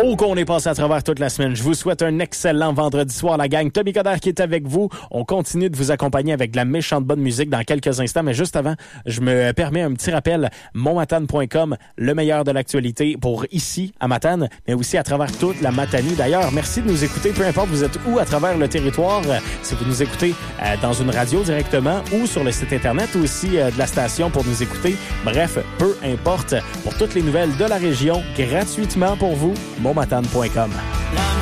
Oh, qu'on est passé à travers toute la semaine. Je vous souhaite un excellent vendredi soir, la gang. Tommy Coderre qui est avec vous. On continue de vous accompagner avec de la méchante bonne musique dans quelques instants. Mais juste avant, je me permets un petit rappel. Montmatane.com, le meilleur de l'actualité pour ici, à Matane, mais aussi à travers toute la Matanie. D'ailleurs, merci de nous écouter, peu importe vous êtes où à travers le territoire. Si vous nous écoutez dans une radio directement ou sur le site Internet ou aussi de la station pour nous écouter. Bref, peu importe. Pour toutes les nouvelles de la région, gratuitement pour vous, montmatane.com.